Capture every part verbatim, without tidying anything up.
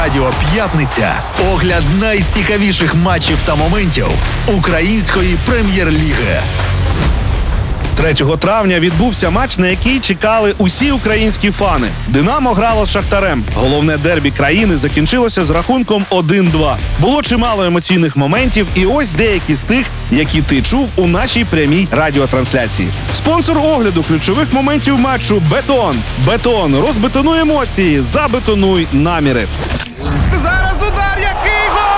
Радіо П'ятниця. Огляд найцікавіших матчів та моментів української прем'єр-ліги. третього травня відбувся матч, на який чекали усі українські фани. «Динамо» грало з «Шахтарем». Головне дербі країни закінчилося з рахунком один-два. Було чимало емоційних моментів, і ось деякі з тих, які ти чув у нашій прямій радіотрансляції. Спонсор огляду ключових моментів матчу «Бетон». «Бетон». Розбетонуй емоції, забетонуй наміри. Зараз удар, який гол!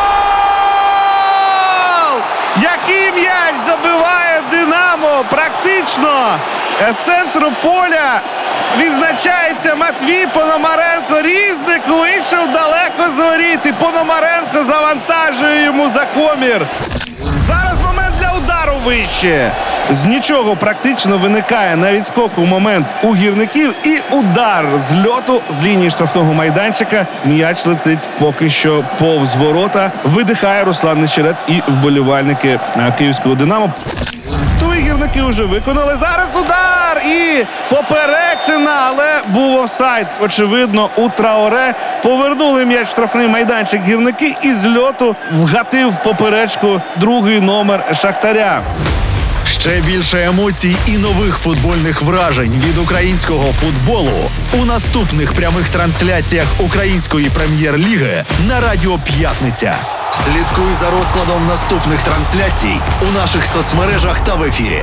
Який м'яч забиває «Динамо» практично з центру поля. Відзначається Матвій Пономаренко. Різник вийшов далеко з воріт, і Пономаренко завантажує йому за комір. Зараз момент для удару вище. З нічого практично виникає на відскоку момент у гірників, і удар з льоту з лінії штрафного майданчика. М'яч летить поки що повз ворота. Видихає Руслан Нещерет і вболівальники київського «Динамо». Твої гірники вже виконали. Зараз удар і поперечина, але був офсайд. Очевидно, у Траоре повернули м'яч в штрафний майданчик гірники, і з льоту вгатив в поперечку другий номер «Шахтаря». Ще більше емоцій і нових футбольних вражень від українського футболу у наступних прямих трансляціях української прем'єр-ліги на Радіо П'ятниця. Слідкуй за розкладом наступних трансляцій у наших соцмережах та в ефірі.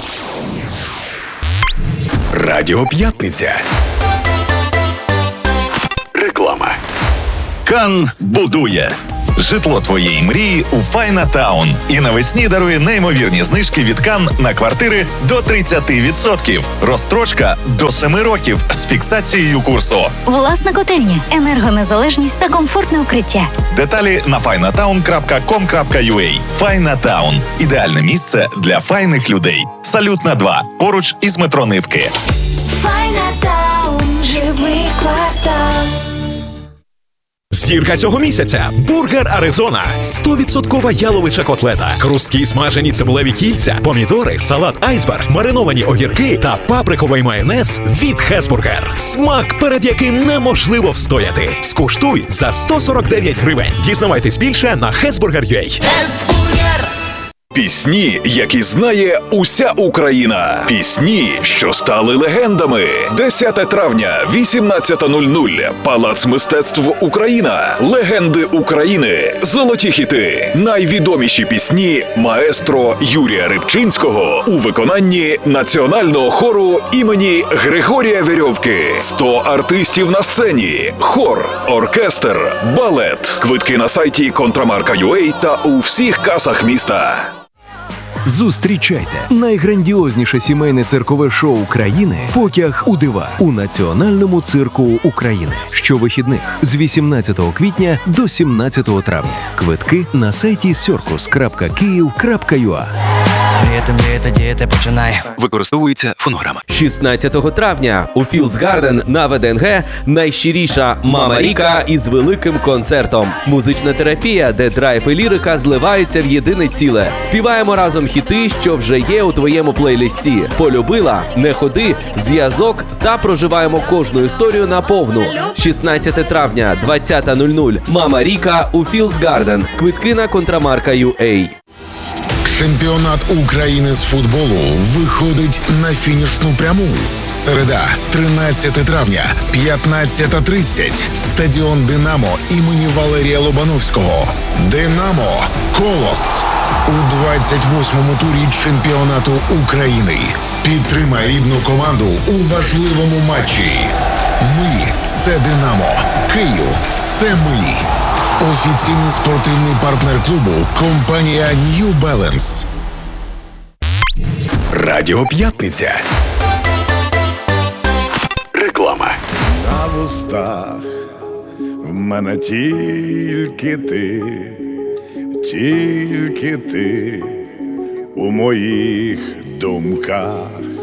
Радіо П'ятниця. Реклама. Кан будує. Житло твоєї мрії у Файна Таун. І навесні дарує неймовірні знижки від Кан на квартири до тридцять відсотків. Розстрочка до семи років з фіксацією курсу. Власна котельня, енергонезалежність та комфортне укриття. Деталі на файнатаун крапка ком крапка ю а. Файна Таун. Ідеальне місце для файних людей. Салютна два. Поруч із метро Нивки. Файна Таун. Живий квартал. Зірка цього місяця – бургер Аризона. сто відсотків яловича котлета, хрусткі смажені цибулеві кільця, помідори, салат айсберг, мариновані огірки та паприковий майонез від Хесбургер. Смак, перед яким неможливо встояти. Скуштуй за сто сорок дев'ять гривень. Дізнавайтесь більше на хесбургер крапка ю а. Хесбургер. Пісні, які знає уся Україна. Пісні, що стали легендами. десяте травня, вісімнадцята нуль нуль. Палац мистецтв Україна. Легенди України. Золоті хіти. Найвідоміші пісні маестро Юрія Рибчинського у виконанні Національного хору імені Григорія Верьовки. сто артистів на сцені. Хор, оркестр, балет. Квитки на сайті контрамарка крапка ю а та у всіх касах міста. Зустрічайте найграндіозніше сімейне циркове шоу країни «Потяг у дива» у Національному цирку України. Щовихідних з вісімнадцятого квітня до сімнадцятого травня. Квитки на сайті сьоркус крапка київ крапка ю а. Літом, літо, діти, починай. Використовується фонограма. шістнадцятого травня у Філдс Гарден на ВДНГ найщиріша Мама Ріка із великим концертом. Музична терапія, де драйв і лірика зливаються в єдине ціле. Співаємо разом хіти, що вже є у твоєму плейлисті. Полюбила, не ходи, зв'язок та проживаємо кожну історію наповну. шістнадцятого травня, двадцята нуль нуль. Мама Ріка у Філдс Гарден. Квитки на контрамарка крапка ю а. Чемпіонат України з футболу виходить на фінішну пряму. Середа, тринадцятого травня, п'ятнадцята тридцять. Стадіон «Динамо» імені Валерія Лобановського. «Динамо» «Колос» у двадцять восьмому турі чемпіонату України. Підтримай рідну команду у важливому матчі. Ми – це «Динамо». Київ – це ми. Офіційний спортивний партнер клубу – компанія New Balance. Радіо П'ятниця. Реклама. На вустах в мене тільки ти, тільки ти у моїх думках.